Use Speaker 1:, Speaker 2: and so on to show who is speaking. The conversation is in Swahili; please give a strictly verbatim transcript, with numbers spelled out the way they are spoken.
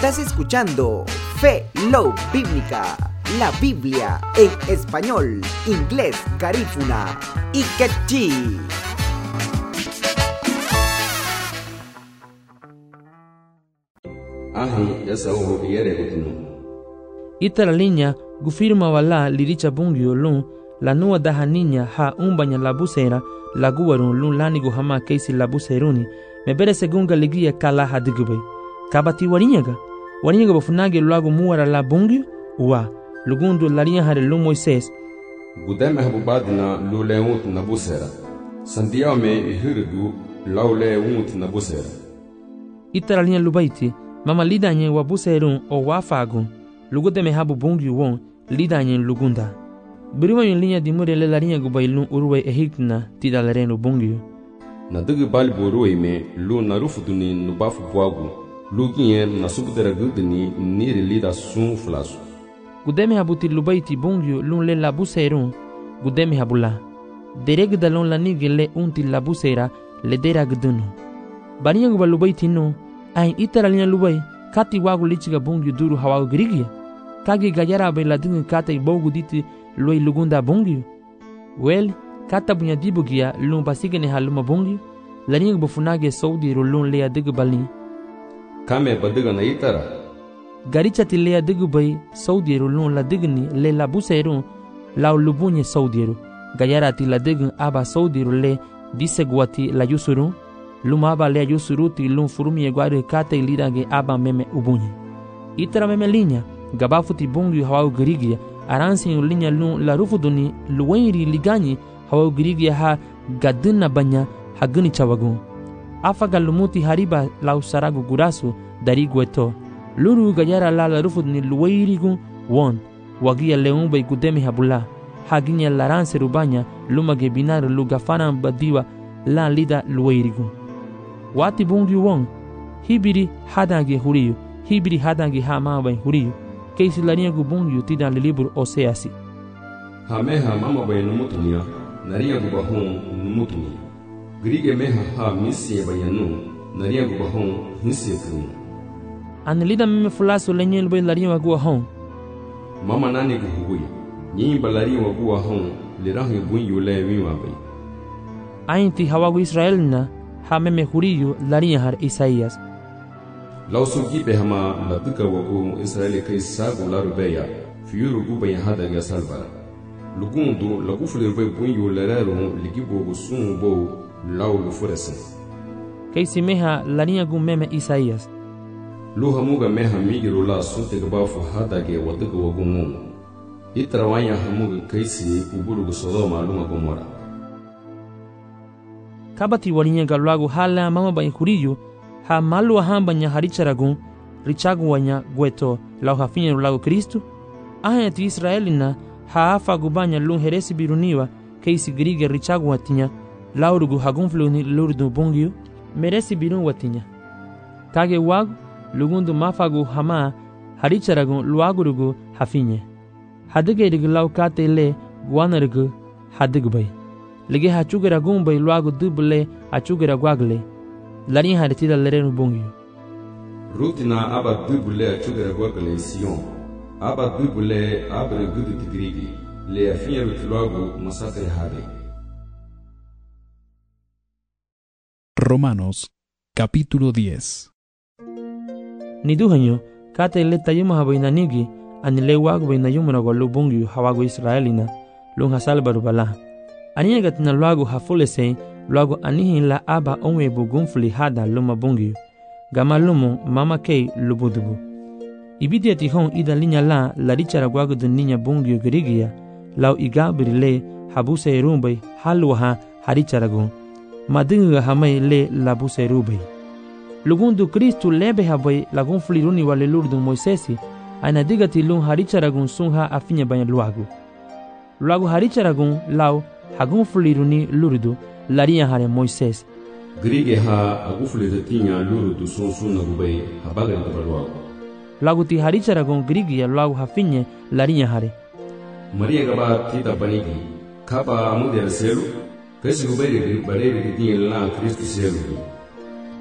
Speaker 1: Estás escuchando Fe Love Bíblica, la Biblia en español, inglés, garífuna y quechí.
Speaker 2: Ahi yasa o yere kutunu.
Speaker 3: Itara linya gufirma wala liricha bungyo lun la nua daha niña ha umbanya la busera la guwarun lun lanigu hama keisi la buseruni me bere segunga ligia kala hadigube kabati warinyaga warinyaga bafunage lagu muwara la bungyo wa lugundu larinya hare lu Moises
Speaker 2: Gudeme habubadina lule unt na busera sandiya me ihirgu laule unt na busera.
Speaker 3: Itara linya lubaiti mama lidanye wa buserun o wafagun lugudeme habu bungyo won lidanye lugunda Biriwa yung linya di mure le larinya gubailun uruwe ehikna tida lereno bungyo.
Speaker 2: Na digi bali boruwe me lu na rufuduni nubafu buagu lu kinye na subudera gudini niri lida sun flasu.
Speaker 3: Gudeme habuti lubaiti bungyo lun le labuserun gudeme habula. Dereg dalon la nige le unti labusera le dera gudunu. Barinya guba lubaiti no ayin itara linya lubay kati wagu lichiga bungyo duru hawagu girigia. Kage gajara bay la dingi kata ibogu diti Loi lugunda bungyo. Well, kata bunya dibugia lun pasigene haluma bungyo. Laring bufunage saudi rolun lea digu bali.
Speaker 2: Kame badiga na itara.
Speaker 3: Garicha ti lea digu bay saudi rolun la digni le la buserun lau lubunye saudi ro. Gayara ti la digun aba saudi le disegwati la yusurun. Luma aba lea yusuruti lun furumi egwari kata ilidage aba meme ubunye. Itara meme linya gabafuti bungyo hawau girigia. Aransi yung linya lun la rufuduni luwairi liganyi hawa ugirigia ha gadina banya haguni chawagun. Afaga lumuti hariba la usaragu gurasu dari gueto. Luru gajara la la rufuduni luwairi gun won. Wagia leumba igudemi habula. Haginya laransi rubanya luma gebinaru lugafana badiwa la lida luwairi gun. Wati bungi won. Hibiri hadangi huriyu. Hibiri hadangi hamawa huriyu. Keisi larinha gubungyo tida le libro Oseasi.
Speaker 2: Hameha mama bay numutunia, naria gubahon numutunia. Grige meha ha misi bayanu, naria gubahon misi kunu.
Speaker 3: Anelida meme fulaso lenye bay larinha waguahon.
Speaker 2: Mama nani guhuguya, nyimba larinha waguahon, lirahi bunyo le wiwa bay.
Speaker 3: Ainti hawagu Israelina, ha meme huriyo larinha har Isaías.
Speaker 2: Lausu gibe hama la duka wagu Israeli kai sagu la rubeya fiuru guba ya hada ga salva lugundu la gufule rube bunyo lerero ligibo gusun bo lau lufuresen
Speaker 3: kai simeha lania gu meme Isaías
Speaker 2: lu hamuga meha migiru la sunte gabafu hada ge waduga wagu mum itrawanya hamuga kaisi uburu gu Sodoma luma Gomora
Speaker 3: kabati walinya galwagu hala mama ba ikuriyo ha malu hamba nya haricharagun richagu wanya gueto lau hafinye lagu Kristu ahaya ti Israelina ha afa gubanya lun heresi biruniwa keisi grige richagu watinya lau rugu hagun fluni lurdu bungyo meresi birun watinya kage wagu lugundu mafagu hama haricharagun luagu rugu hafinye hadige rugu lau kate le guana rugu hadig bay lege hachugera gumbay luagu dubule hachugera guagle Larin haritida lerenu bungyo.
Speaker 2: Rutina aba dubule chugera gwagale Sion. Aba dubule abre gudu tigrigi. Le afia rutilagu masate hade.
Speaker 4: Romanos, capítulo diez.
Speaker 3: Niduhanyo, kate le tayuma habainanigi, anile wagu bainayumuna gwalu bungyo hawagu Israelina, lung hasalbaru bala. Aniagatina luagu hafulese, luagu anihin la aba onwe bugunfuli hada luma bungyo. Gama lumu mama kei lubudubu. Ibidia tihon ida linya la la richara gwagu dun ninya bungyo girigia, lau igabiri le habuse erumbay halwaha haricharagun. Madinga hamay le labuse erubay. Lugundu Kristu lebe habay lagunfuli runi wale lurdu Moisesi, aina digati lun haricharagun sunha afinya banya luagu. Luagu haricharagun lau hagunfuli runi lurdu laria hare Moises.
Speaker 2: Grige ha agufuli retinya lurdu sunsun nagubay habaga nagabalwagu.
Speaker 3: Lagu ti haricharagun grigia lagu hafinye laria hare.
Speaker 2: Maria gaba tita panigi kapa amudia selu kasi gubay bare retinya la Kristu selu.